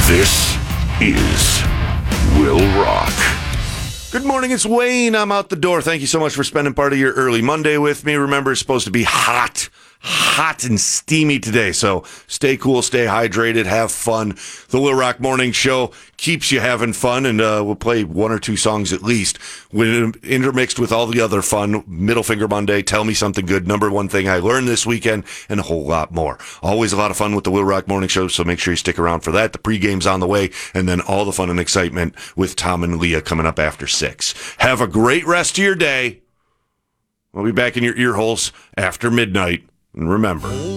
This is Will Rock. Good morning, it's Wayne. I'm out the door. Thank you so much for spending part of your early Monday with me. Remember, it's supposed to be hot and steamy today. So stay cool, stay hydrated, have fun. The Will Rock Morning Show keeps you having fun, and we'll play one or two songs at least, when intermixed with all the other fun. Middle Finger Monday, Tell Me Something Good, number one thing I learned this weekend, and a whole lot more. Always a lot of fun with the Will Rock Morning Show, so make sure you stick around for that. The pregame's on the way, and then all the fun and excitement with Tom and Leah coming up after 6. Have a great rest of your day. We'll be back in your ear holes after midnight. And remember,